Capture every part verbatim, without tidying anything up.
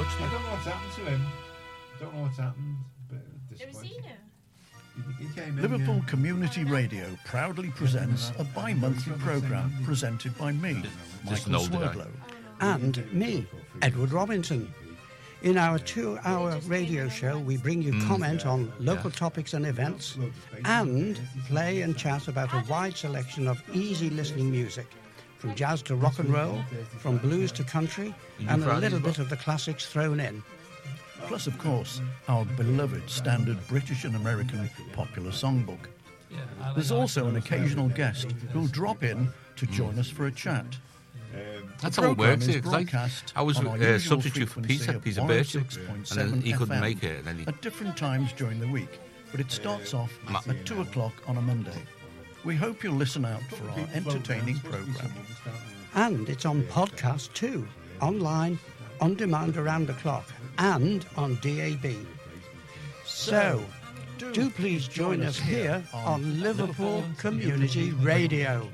touched him. I don't know what's happened to him. I don't know what's happened. But disappointing. He came in, Liverpool yeah. Community Radio proudly presents a bi-monthly programme presented by me, Just Michael an older guy. Swerdlow. And me, Edward Robinson. In our two-hour radio show, we bring you comment on local topics and events and play and chat about a wide selection of easy listening music, from jazz to rock and roll, from blues to country, and a little bit of the classics thrown in. Plus, of course, our beloved standard British and American popular songbook. There's also an occasional guest who'll drop in to join us for a chat. That's The how it programme works is here, 'cause I, broadcast I was on our uh, usual substitute for frequency Peter, of Peter one oh Birchall, six point and seven then he couldn't F M make it. And then he, at different times during the week, but it starts off Ma- at two o'clock on a Monday. We hope you'll listen out for our entertaining programme. And it's on podcast too, online, on demand around the clock, and on D A B. So, do please join us here on Liverpool Community Radio.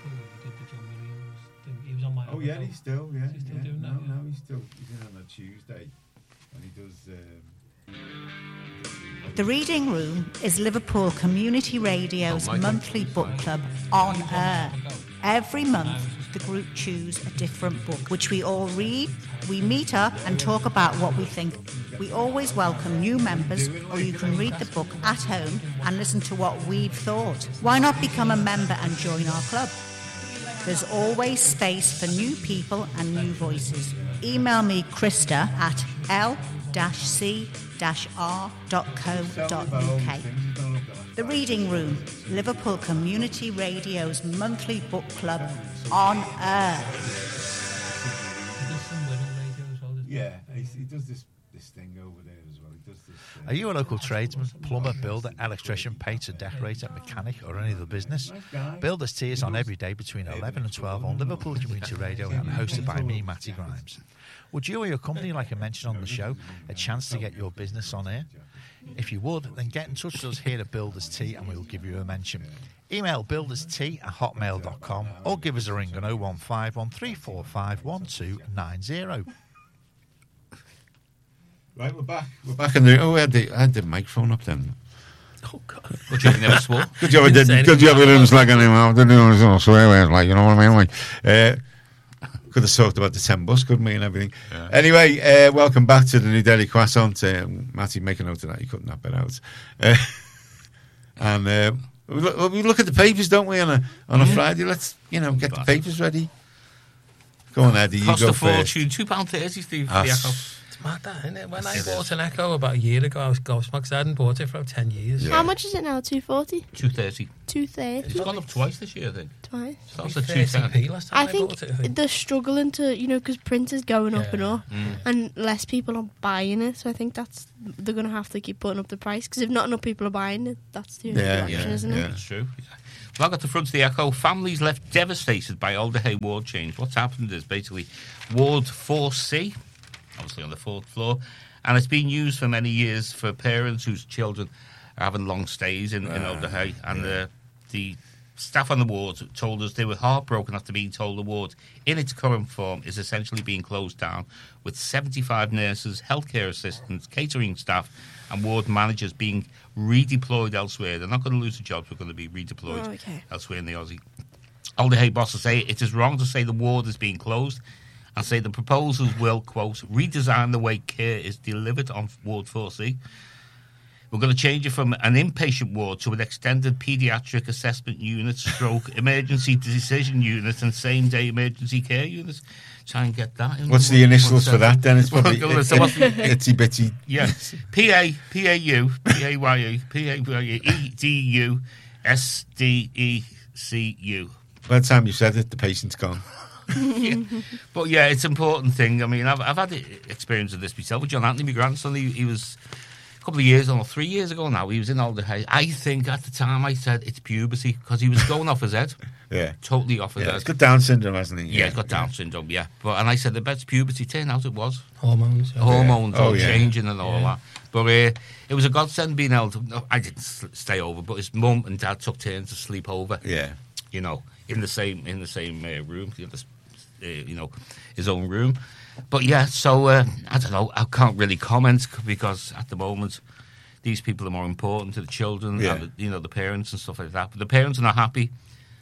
Oh yeah, he's still yeah. He's still yeah. doing no, that, yeah. no, he's still he's in on a Tuesday, and he does. Um, The Reading Room is Liverpool Community Radio's Oh, Michael. monthly book club on air. Every month, the group choose a different book, which we all read. We meet up and talk about what we think. We always welcome new members, or you can read the book at home and listen to what we've thought. Why not become a member and join our club? There's always space for new people and new voices. Email me, Krista, at l c r dot co dot u k. The Reading Room, Liverpool Community Radio's monthly book club on air. yeah, he's, he does this this thing over there as well. He does this. Uh, Are you a local tradesman, plumber, builder, electrician, painter, decorator, mechanic, or any other business? Builders Tea is on every day between eleven and twelve on Liverpool Community Radio and hosted by me, Matty Grimes. Would you or your company like a mention on the show, a chance to get your business on air? If you would, then get in touch with us here at Builders Tea and we will give you a mention. Email builderstea at hotmail dot com or give us a ring on oh one five one three four five one two nine oh. Right, we're back. We're back in the. Oh, I had the, I had the microphone up then. Oh, God. good job, he never swore. Good job, I Didn't say didn't. Good anything job, I about didn't that. slag anyone off. Didn't do swear words, like, you know what I mean? Like, uh, could have talked about the ten bus, couldn't we, and everything. Yeah. Anyway, uh, welcome back to the New Delhi Croissant. Uh, Matty, make a note of that. You couldn't that bit out. Uh, and uh, we, look, we look at the papers, don't we, on a on a Friday? Let's, you know, get the papers ready. Go on, Eddie. You Cost go a first. fortune, two pound thirty, Steve, for Ah, the Echo. It's mad, that, isn't it? When I It bought is. an Echo about a year ago, I was gobsmacked because I hadn't bought it for about ten years. Yeah. How much is it now? two forty? Two thirty. two It's thirty? gone up twice this year, I think. Twice. So It that's was a two thirty ten. p last time I, I think bought it. I think. they're struggling to, you know, because print is going up Yeah. and up, Mm. and less people are buying it. So I think that's they're going to have to keep putting up the price because if not enough people are buying it, that's the only Yeah, option, yeah, isn't yeah. it? It's true. Yeah. Well, I got the front of the Echo. Families left devastated by Alderhay ward change. What's happened is basically Ward four C, obviously on the fourth floor, and it's been used for many years for parents whose children are having long stays in, in Alderhay. And the, the staff on the ward told us they were heartbroken after being told the ward in its current form is essentially being closed down, with seventy-five nurses, healthcare assistants, catering staff and ward managers being redeployed elsewhere. They're not going to lose the jobs, we're going to be redeployed Oh, okay. elsewhere in the Aussie. Alderhay bosses say it is wrong to say the ward is being closed and say the proposals will, quote, redesign the way care is delivered on Ward four C. We're going to change it from an inpatient ward to an extended paediatric assessment unit, stroke, emergency decision unit and same-day emergency care units. Try and get that in. What's the initials for that then? It's probably Well, so what's the- itsy bitty. Yeah, P A, P A U, P A Y E, P A Y E, E D U, S D E C U. By the time you said it, the patient's gone. Yeah. But yeah, it's an important thing. I mean, I've, I've had experience of this myself with John Anthony, my grandson. He, he was a couple of years, or three years ago now, he was in Alderhay. I think at the time I said it's puberty because he was going off his head. Yeah. Totally off his Yeah, head. he's got Down syndrome, hasn't he? Yeah, he's got Down syndrome, yeah. But And I said, I bet it's puberty. Turned out it was. Hormones. yeah. Hormones Oh, all yeah. changing and all Yeah. that. But uh, it was a godsend being able to... No, I didn't s- stay over, but his mum and dad took turns to sleep over. Yeah. You know, in the same in the same uh, room. You know, this, uh, you know, his own room. But yeah, so uh, I don't know. I can't really comment because at the moment these people are more important to the children, Yeah. and the, you know, the parents and stuff like that. But the parents are not happy.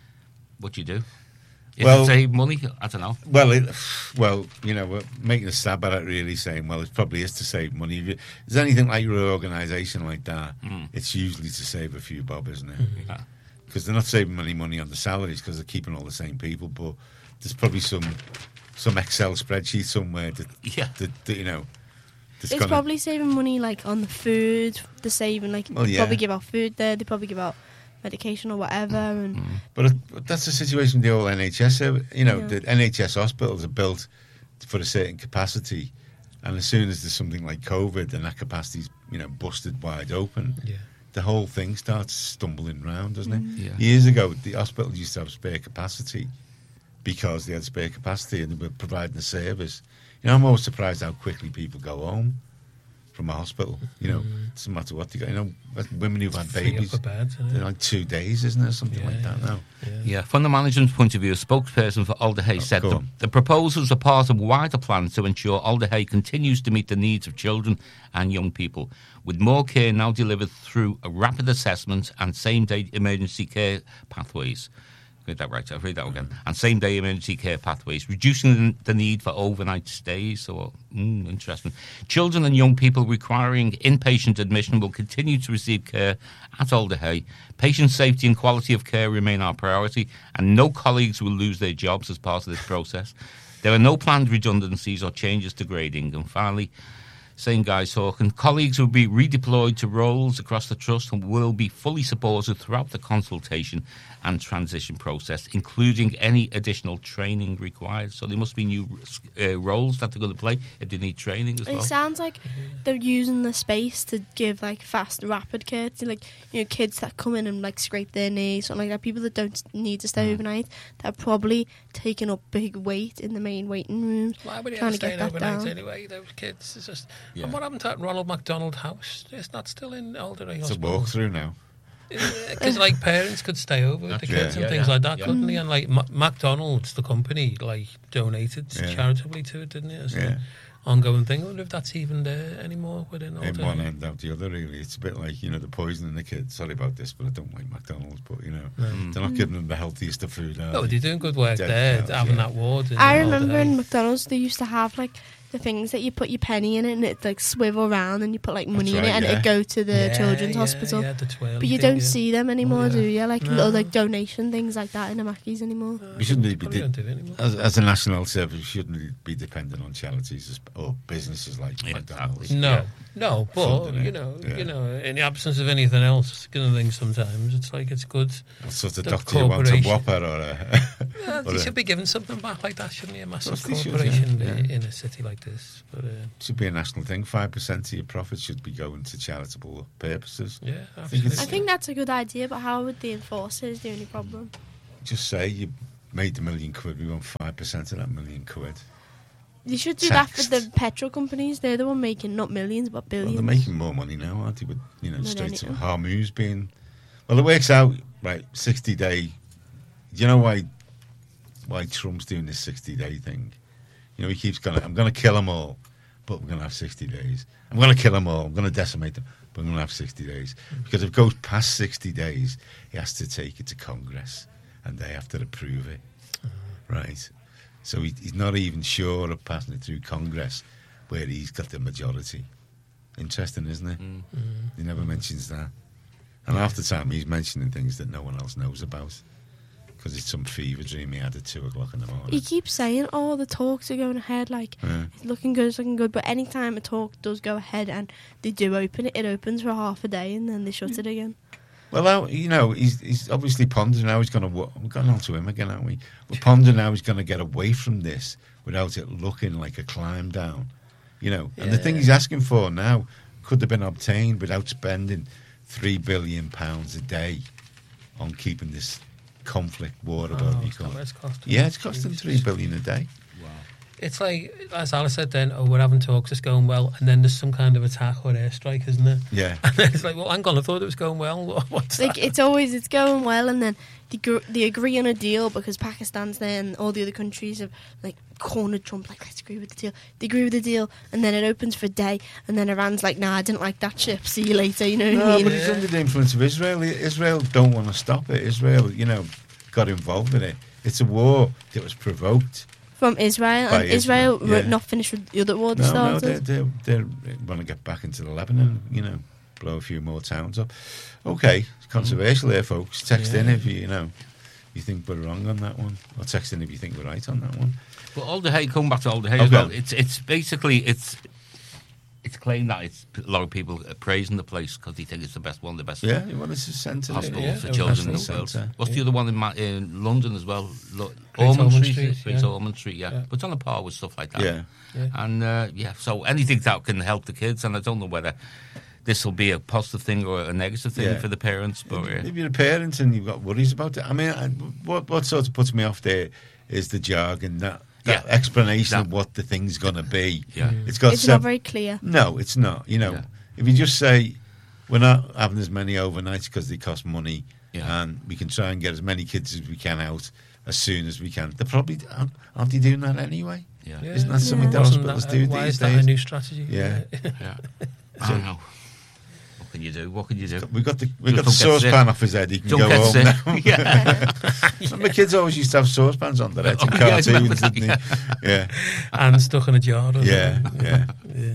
What do you do? If Well- it save money, I don't know. Well, it, well, you know, we're making a stab at it, really saying, well, it probably is to save money. If you- there's anything like your organisation like that, Mm. it's usually to save a few bob, isn't it? Yeah. Because they're not saving any money on the salaries because they're keeping all the same people. But there's probably some some Excel spreadsheet somewhere that, Yeah. that, that you know, that's It's gonna, probably saving money like on the food. They're saving like Well, they yeah. probably give out food there. They probably give out medication or whatever. And But, it, but that's the situation with the old N H S. service. You know, Yeah. the N H S hospitals are built for a certain capacity, and as soon as there's something like COVID and that capacity's, you know, busted wide open, Yeah. the whole thing starts stumbling round, doesn't it? Yeah. Years ago, the hospitals used to have spare capacity because they had spare capacity and they were providing the service. You know, I'm always surprised how quickly people go home from a hospital. You know, it doesn't matter what they got. You know, women who've had Free babies, up a bed, isn't they're it? like two days, isn't it? Something like that now. Yeah. Yeah, from the management's point of view, a spokesperson for Alder Hey Oh, said go the, on. the proposals are part of wider plans to ensure Alder Hey continues to meet the needs of children and young people, with more care now delivered through a rapid assessment and same-day emergency care pathways. Get that right, I'll read that again. And same-day emergency care pathways, reducing the, the need for overnight stays. So, mm, interesting. Children and young people requiring inpatient admission will continue to receive care at Alder Hey. Patient safety and quality of care remain our priority, and no colleagues will lose their jobs as part of this process. There are no planned redundancies or changes to grading. And finally, same guy talking, colleagues will be redeployed to roles across the trust and will be fully supported throughout the consultation and transition process, including any additional training required. So there must be new uh, roles that they're going to play if they need training as it well. sounds like they're using the space to give like fast, rapid care to like you know kids that come in and like scrape their knees, something like that. People that don't need to stay overnight, that are probably taking up big weight in the main waiting rooms. Why would you trying have to staying get that overnight down. anyway? Those kids. It's just. Yeah. And what happened to that Ronald McDonald House? It's not still in Alder Hey It's a Hospital. walk through now. Because like parents could stay over with the That's kids right. and Yeah, things yeah, like that, yeah. couldn't they? And like M- McDonald's, the company, like donated Yeah. charitably to it, didn't it? It's Yeah. an ongoing thing. I wonder if that's even there anymore within In Alder one Hey. end out the other, really. It's a bit like, you know, the poisoning the kids. Sorry about this, but I don't like McDonald's. But, you know, they're not giving them the healthiest of food, are No, they? they're doing good work Dead there, cows, having yeah. that ward. in I Alder remember Hey. in McDonald's they used to have like the things that you put your penny in it and it like swivel around and you put like money in right, it and yeah. it'd go to the Yeah, children's yeah, hospital. yeah, the twirly But you thing, don't yeah. see them anymore, Oh, yeah. do you? Like No. little like donation things like that in the Mackies anymore. We shouldn't be, Probably de- don't do it anymore. as, as a national health service, we shouldn't be dependent on charities as- or businesses like Yeah, McDonald's. exactly. No, no, but Funding it, you know, yeah. you know, in the absence of anything else, kind of thing. Sometimes it's like it's good. What sort of The doctor you want, a corporation. Whopper or a... Yeah, or they a- should be giving something back like that, shouldn't they? A massive course they should, corporation yeah, in- yeah. in a city like this. But uh, should be a national thing. Five percent of your profits should be going to charitable purposes. yeah, think absolutely. it's- I think that's a good idea, but how would they enforce it is the only problem. Just say you made a million quid, we want five percent of that million quid. You should do that Taxed. for the petrol companies. They're the one making not millions but Well, billions. they're making more money now, aren't they? With, you know, Than straight to anything. Hormuz being... Well, it works out, right, sixty-day... Do you know why why Trump's doing this sixty-day thing? You know, he keeps going, I'm going to kill them all, but we're going to have sixty days. I'm going to kill them all, I'm going to decimate them, but I'm going to have sixty days. Because if it goes past sixty days, he has to take it to Congress, and they have to approve it, right? So he, he's not even sure of passing it through Congress, where he's got the majority. Interesting, isn't it? He never mentions that. And half the time he's mentioning things that no one else knows about. Because it's some fever dream he had at two o'clock in the morning. He keeps saying, "Oh, the talks are going ahead. Like Yeah. it's looking good, it's looking good." But anytime a talk does go ahead and they do open it, it opens for half a day and then they shut it again. Well, now, you know, he's, he's obviously pondering how he's going to... We've gone on to him again, haven't we? We're pondering how he's going to get away from this without it looking like a climb down. You know, and the thing Yeah. he's asking for now could have been obtained without spending three billion pounds a day on keeping this conflict, war, or whatever Oh, you is that call what it. it's costing? Yeah, it's costing Jesus. three billion a day. Wow. It's like, as Alice said then, oh, we're having talks, it's going well, and then there's some kind of attack or airstrike, isn't there? Yeah. And then it's like, well, hang on, I thought it was going well. What's Like that? it's always it's going well, and then they gr- they agree on a deal because Pakistan's there and all the other countries have like cornered Trump. Like, let's agree with the deal. They agree with the deal, and then it opens for a day, and then Iran's like, nah, I didn't like that ship. See you later. You know what No, I mean? but it's under the influence of Israel. Israel don't want to stop it. Israel, you know, got involved in it. It's a war that was provoked. From Israel, By and Israel, Israel, were yeah. not finished with the other war that No, no, started. they they they want to get back into the Lebanon, you know, blow a few more towns up. Okay, it's controversial here, folks. Text in Yeah. if you, you know, you think we're wrong on that one, or text in if you think we're right on that one. But Alder Hey, coming back to Alder Hey as Okay. well, it's it's basically it's it's claimed that it's a lot of people are praising the place because they think it's the best one, the best Yeah, well, it's a centre. hospital Yeah, for yeah, children in that's the world. centre. What's the Yeah. other one in, Ma- in London as well? Lo- Great Ormond Ormond Street, Street, Great yeah. Ormond Street, yeah. Yeah. But it's on a par with stuff like that. Yeah. Yeah. And uh, yeah, so anything that can help the kids, and I don't know whether this will be a positive thing or a negative thing Yeah. for the parents. But uh, If you're a parent and you've got worries about it, I mean, I, what what sort of puts me off there is the jargon, that, that Yeah. explanation That- of what the thing's going to be. Yeah. It's got It's sev- not very clear. No, it's not. You know, Yeah. if you just say we're not having as many overnights because they cost money, Yeah. and we can try and get as many kids as we can out as soon as we can. They're probably aren't, aren't they doing that anyway? yeah, Yeah. Isn't that something that Wasn't hospitals that- do why these is that days? a new strategy? Yeah. yeah. I don't know. What can you do? What can you do? We've got the we've got the Just don't get sick. saucepan off his head. He can Don't go get home sick. now. Yeah. Some of the kids always used to have saucepans on their heads in Oh, yeah, I remember cartoons, that, didn't they? Yeah, And stuck in a jar. wasn't yeah, it? yeah. Yeah.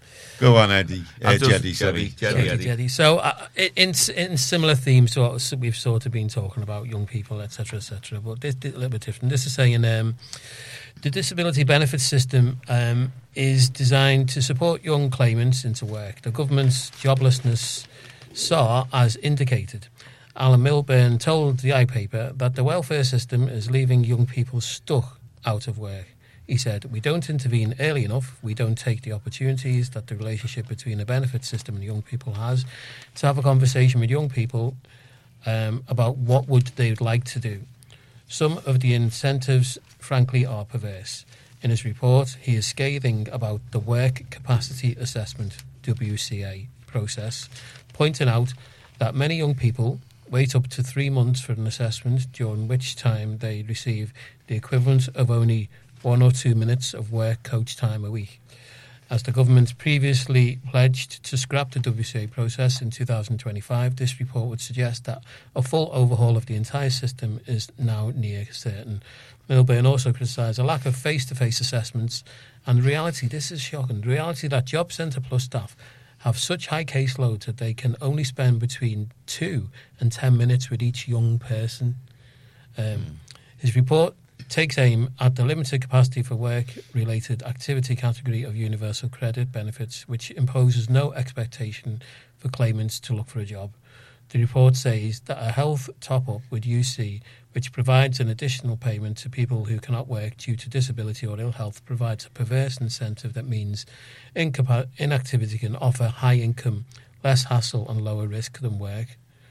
Go on, Eddie. Uh, I've just- Jeddy, sorry. Jeddy, Jeddy, Jeddy. Jeddy. So, uh, in in similar themes to what we've sort of been talking about, young people, et cetera, et cetera. But this, this a little bit different. This is saying um, the disability benefit system um, is designed to support young claimants into work. The government's joblessness S A R as indicated. Alan Milburn told the iPaper that the welfare system is leaving young people stuck out of work. He said, we don't intervene early enough, we don't take the opportunities that the relationship between the benefit system and young people has to have a conversation with young people um, about what would they would like to do. Some of the incentives, frankly, are perverse. In his report, he is scathing about the Work Capacity Assessment, W C A, process, pointing out that many young people wait up to three months for an assessment, during which time they receive the equivalent of only one or two minutes of work coach time a week. As the government previously pledged to scrap the W C A process in two thousand twenty-five, this report would suggest that a full overhaul of the entire system is now near certain. Milburn also criticised a lack of face-to-face assessments and the reality, this is shocking, the reality that Job Centre Plus staff have such high caseloads that they can only spend between two and ten minutes with each young person. Um, mm. His report takes aim at the limited capacity for work-related activity category of universal credit benefits, which imposes no expectation for claimants to look for a job. The report says that a health top-up with U C, which provides an additional payment to people who cannot work due to disability or ill health, provides a perverse incentive that means incapa- inactivity can offer high income, less hassle and lower risk than work.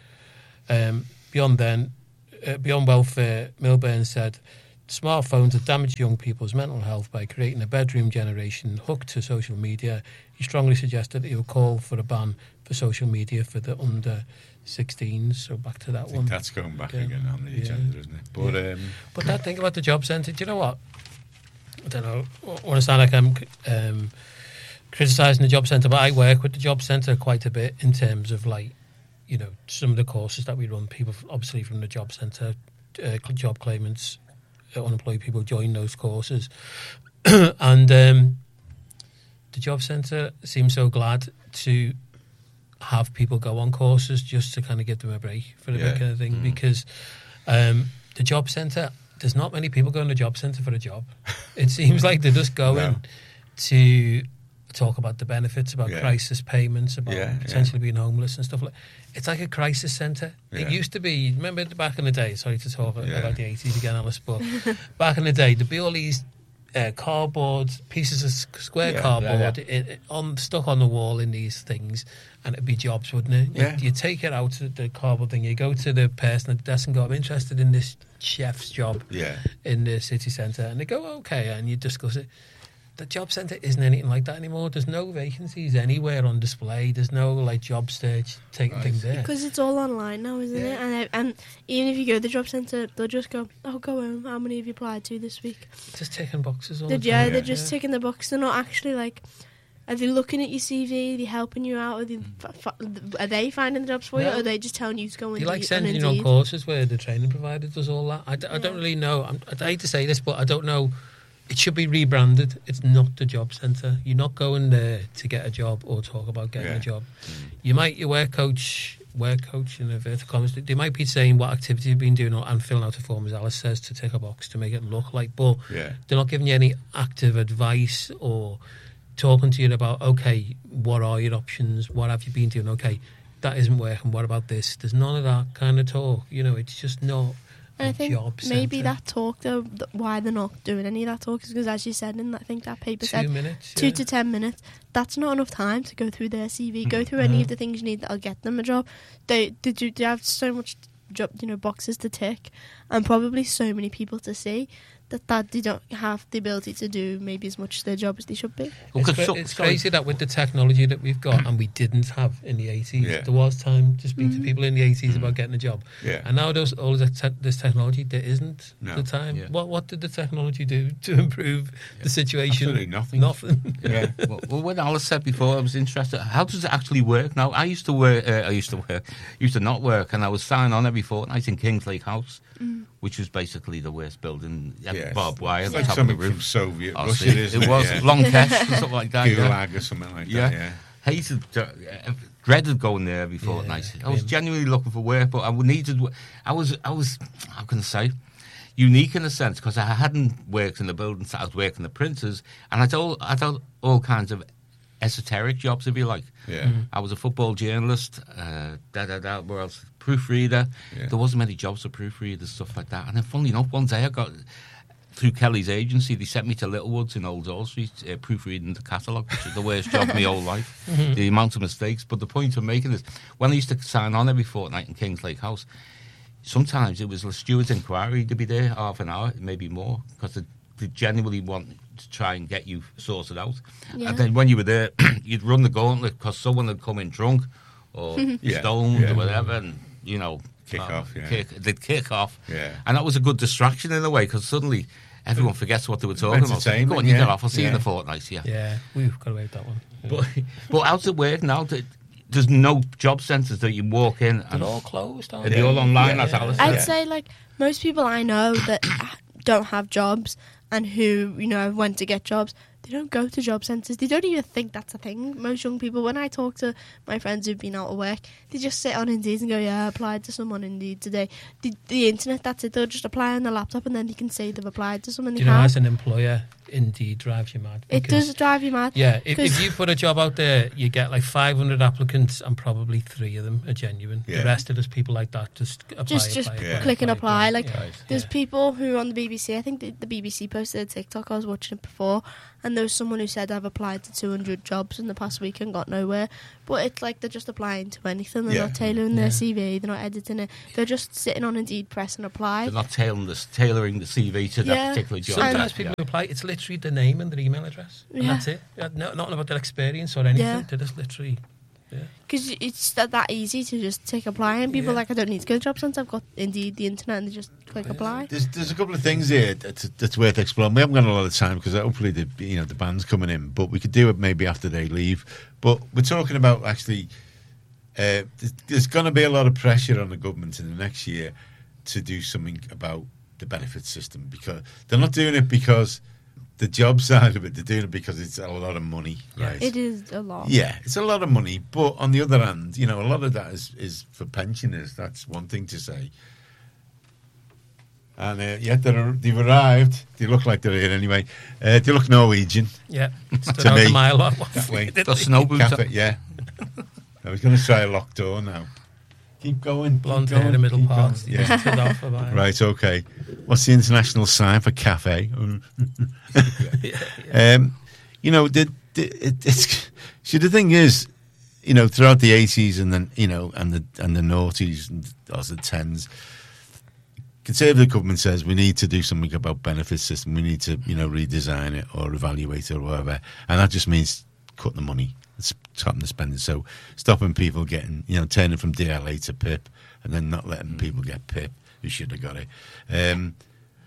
Um, beyond then, uh, beyond welfare, Milburn said, smartphones have damaged young people's mental health by creating a bedroom generation hooked to social media. He strongly suggested that he would call for a ban for social media for the under sixteens. So back to that I think one. that's going back Yeah. again on the Yeah. agenda, isn't it? But Yeah. um, But that thing about the job centre, do you know what? I don't know. I want to sound like I'm um, criticising the job centre, but I work with the job centre quite a bit in terms of, like, you know, some of the courses that we run. People, obviously, from the job centre, uh, job claimants, unemployed people join those courses. And um, the job centre seems so glad to have people go on courses just to kind of give them a break for a Yeah. bit kind of thing, Mm. because um, the job centre, there's not many people going to the job centre for a job. It seems like they're just going No. to talk about the benefits, about Yeah. crisis payments, about Yeah, potentially being homeless and stuff like. It's like a crisis centre. Yeah. It used to be. Remember back in the day? Sorry to talk Yeah. about the eighties again, Alice, but back in the day, there'd be all these uh, cardboard pieces of s- square Yeah, cardboard yeah, It, it, on stuck on the wall in these things, and it'd be jobs, wouldn't it? You, Yeah. you take it out of the cardboard thing. You go to the person at the desk and go, "I'm interested in this chef's job Yeah. in the city centre," and they go, "Okay," and you discuss it. The job centre isn't anything like that anymore. There's no vacancies anywhere on display. There's no like job stage taking things there. Because it's all online now, isn't it? And I, and even if you go to the job centre, they'll just go, "Oh, go home. How many have you applied to this week?" Just ticking boxes all They're, the yeah, time. they're just ticking the box. They're not actually like, are they looking at your C V? Are they helping you out? Are they, f- f- are they finding the jobs for you? No. Or are they just telling you to go Do and you like do sending your own courses where the training provider does all that? I, d- I don't Yeah. really know. I'm, I hate to say this, but I don't know. It should be rebranded. It's not the job centre. You're not going there to get a job or talk about getting Yeah. a job. You might, your work coach, work coach in inverted commas, they might be saying what activity you've been doing or, and filling out a form, as Alice says, to tick a box to make it look like, but Yeah. they're not giving you any active advice or talking to you about, okay, what are your options? What have you been doing? Okay, that isn't working. What about this? There's none of that kind of talk. You know, it's just not And a I think job maybe centre. that talk, though, th- why they're not doing any of that talk is because, as you said, in that, I think that paper Two said minutes, two yeah. to ten minutes. That's not enough time to go through their C V, go through any of the things you need that'll get them a job. They they do they have so much job, you know, boxes to tick, and probably so many people to see that that they don't have the ability to do maybe as much their job as they should be. Well, It's, 'cause cra- so- it's sorry. crazy that with the technology that we've got and we didn't have in the eighties, Yeah. there was time to speak to people in the eighties about getting a job. Yeah. And now there's all this, te- this technology, there isn't No. the time. Yeah. What what did the technology do to improve the situation? Absolutely nothing. Nothing. Yeah. well, well, what Alice said before, I was interested. How does it actually work now? I used to work. Uh, I used to work. Used to not work, and I was signing on every fortnight in Kingslake House, which was basically the worst building. Yes. Barbed wire, It's the like top of the something from roof. Soviet Oh, Russia, see, isn't it it? was Yeah. long test or something like that. yeah. Gulag or something like Yeah. that, yeah. Hated, uh, dreaded going there every fortnight. I was grim. genuinely looking for work, but I needed. I was, I was, how can I say, unique in a sense because I hadn't worked in the building. I was working the printers, and I told, I done all kinds of esoteric jobs, if you like. Yeah. I was a football journalist, uh, da da da. Where else? Proofreader. Yeah. There wasn't many jobs for proofreaders, stuff like that. And then, funnily enough, one day I got. Through Kelly's agency, they sent me to Littlewoods in Old Hall Street, uh, proofreading the catalogue, which is the worst job of my whole life. The amount of mistakes. But the point I'm making is, when I used to sign on every fortnight in Kingslake House, sometimes it was a steward's inquiry to be there half an hour, maybe more, because they, they genuinely want to try and get you sorted out. Yeah. And then when you were there, you'd run the gauntlet because someone had come in drunk or Yeah, stoned yeah. or whatever, and, you know, Kick uh, off, yeah. Kick, they'd kick off. Yeah. And that was a good distraction in a way, because suddenly everyone forgets what they were talking about. So, go Entertainment, on, you yeah. get off. I'll see you in Yeah. a fortnight. Yeah. Yeah, we've got away with that one. Yeah. But, but how's it work now? That there's no job centres that you walk in and They're all closed, aren't are they? they all online, Yeah. as Alice I'd said? say like most people I know that don't have jobs and who you know went to get jobs, they don't go to job centres. They don't even think that's a thing. Most young people, when I talk to my friends who've been out of work, they just sit on Indeed and go, "Yeah, I applied to someone on Indeed today." The, the internet, that's it. They'll just apply on the laptop and then they can say they've applied to someone. Do They you know, have. as an employer, Indeed drives you mad. It because- does drive you mad. Yeah, if, 'Cause- if you put a job out there, you get like five hundred applicants and probably three of them are genuine. Yeah. The rest of us people like that just apply, just just apply, Yeah. click and apply. Like Yeah. there's Yeah. people who on the B B C, I think the, the B B C posted a TikTok, I was watching it before, and there was someone who said I've applied to two hundred jobs in the past week and got nowhere. But it's like they're just applying to anything. They're Yeah. not tailoring Yeah. their C V. They're not editing it. They're just sitting on Indeed, press and apply. They're not tailoring the, tailoring the C V to Yeah. that particular job. Sometimes Yeah. people apply, it's literally the name and their email address. And Yeah. that's it. Yeah, no, nothing about their experience or anything. Yeah. They're just literally. Because it's that, that easy to just tick apply, and people Yeah. are like, I don't need to go to job centre. I've got Indeed, the internet, and they just click apply. There's there's a couple of things here that's, that's worth exploring. We haven't got a lot of time because hopefully the you know the band's coming in, but we could do it maybe after they leave. But we're talking about actually, uh, there's, there's going to be a lot of pressure on the government in the next year to do something about the benefit system because they're not doing it because the job side of it. They're doing it because it's a lot of money, Yeah. right? It is a lot. Yeah, it's a lot of money, but on the other hand, you know, a lot of that is, is for pensioners. That's one thing to say. And uh, yeah, they're, they've arrived. They look like they're here anyway. Uh, they look Norwegian. Yeah. Stood To out me, a mile off. that way. The snow boots. Cafe, yeah. I was going to try a locked door now. Keep going. Blonde keep hair, going, the middle keep part. going. Yeah. Stood off about it. Right, okay. What's the international sign for cafe? um, you know, the, the, it, it's see the thing is, you know, throughout the eighties and then you know and the and the noughties and also the tens, Conservative government says we need to do something about benefit system. We need to you know redesign it or evaluate it or whatever, and that just means cutting the money, stopping the spending. So stopping people getting you know turning from D L A to P I P, and then not letting mm. people get P I P who should have got it. Um,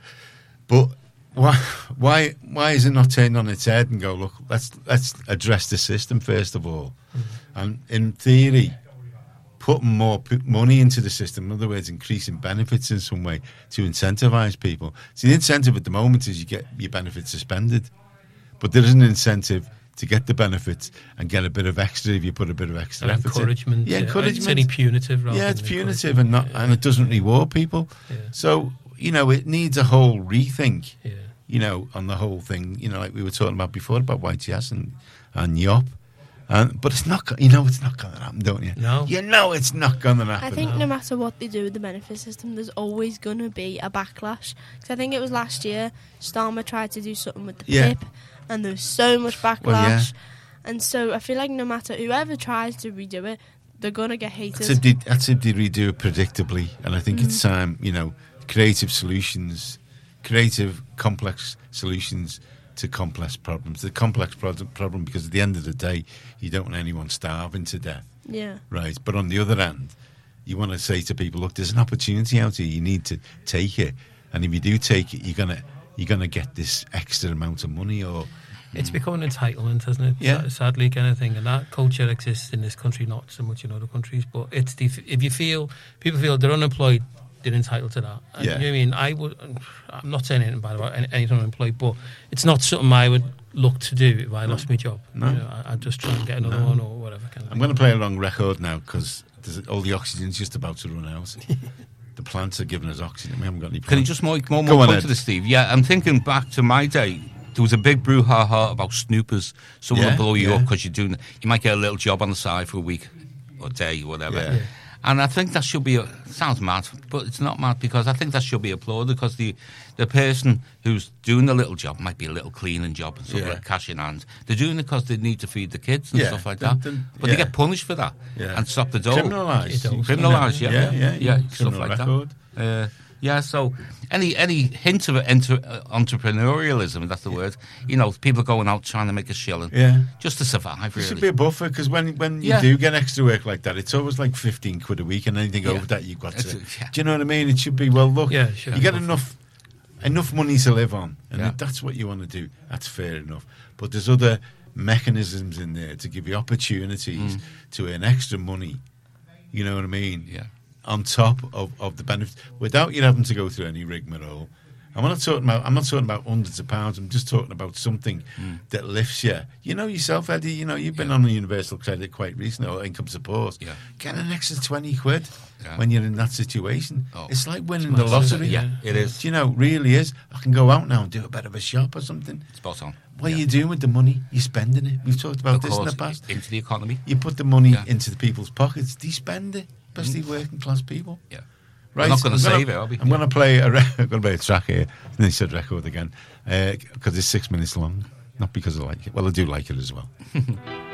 but why why why is it not turned on its head and go look? Let's let's address the system first of all, mm. and in theory, putting more p- money into the system. In other words, increasing benefits in some way to incentivise people. See, the incentive at the moment is you get your benefits suspended, but there is an incentive to get the benefits and get a bit of extra if you put a bit of extra and effort encouragement. in. Yeah, encouragement. It's only punitive. Rather yeah, it's than punitive and not, yeah. and it doesn't reward people. Yeah. So you know, it needs a whole rethink. Yeah. You know, on the whole thing. You know, like we were talking about before about Y T S and and Y O P. And, but it's not, go- you know, it's not going to happen, don't you? No. You know it's not going to happen. I think no matter what they do with the benefit system, there's always going to be a backlash. Because I think it was last year, Starmer tried to do something with the Yeah. P I P, and there was so much backlash. Well, yeah. And so I feel like no matter whoever tries to redo it, they're going to get hated. That's if, they, that's if they redo it predictably. And I think Mm. it's time, you know, creative solutions, creative, complex solutions to complex problems. The complex pro- problem, because at the end of the day, you don't want anyone starving to death. Yeah. Right. But on the other hand, you want to say to people, look, there's an opportunity out here. You need to take it. And if you do take it, you're gonna you're gonna get this extra amount of money. Or it's become an entitlement, hasn't it? Yeah. Sadly, kind of thing. And that culture exists in this country, not so much in other countries. But it's the, if you feel people feel they're unemployed, they're entitled to that. And Yeah. you know what I mean? I would. I'm not saying anything bad about any, any unemployed, but it's not something I would look to do if I No. lost my job. No. You know, I, I'd just try and get another No. one or whatever. Kind of I'm going to play a long record now because all the oxygen's just about to run out. The plants are giving us oxygen. We haven't got any plants. Can you just make more, Go more on, point Ed. to this, Steve? Yeah, I'm thinking back to my day. There was a big brouhaha about snoopers. Someone Yeah, will blow you yeah. up because you're doing. You might get a little job on the side for a week or day or whatever. Yeah. Yeah. And I think that should be. A, sounds mad, but it's not mad because I think that should be applauded because the the person who's doing the little job might be a little cleaning job and stuff Yeah. like cash in hand. They're doing it because they need to feed the kids and Yeah, stuff like then- that. then- but yeah. they get punished for that Yeah. and stop the door. Criminalised. Criminalised, yeah, Yeah, yeah, yeah. stuff Criminal like record. that. Uh, yeah, so any any hint of enter, uh, entrepreneurialism, that's the word. You know, people going out trying to make a shilling, Yeah. just to survive. There Really, should be a buffer because when when you Yeah. do get extra work like that, it's always like fifteen quid a week, and anything Yeah. over that you've got to. It's- yeah. Do you know what I mean? It should be well. Look, Yeah, sure. you get enough enough money to live on, and Yeah. if that's what you want to do, that's fair enough. But there's other mechanisms in there to give you opportunities Mm. to earn extra money. You know what I mean? Yeah. On top of, of the benefits, without you having to go through any rigmarole. I'm not talking about. I'm not talking about hundreds of pounds. I'm just talking about something Mm. that lifts you. You know yourself, Eddie. You know you've been Yeah. on the universal credit quite recently, or income support. Yeah. Get an extra twenty quid Yeah. when you're in that situation. Oh. It's like winning It's the massive, lottery. yeah, it is. Do you know? Really is. I can go out now and do a bit of a shop or something. spot on. What Yeah. are you doing with the money? You're spending it. We've talked about Of this in course, the past. into the economy. You put the money Yeah. into the people's pockets. Do you spend it? Especially working class people. Yeah. Right, We're not going I'm to gonna- save it, are we? I'm going to play a re- I'm going to play a track here. And then he said record again because it's six minutes long. Not because I like it. Well, I do like it as well.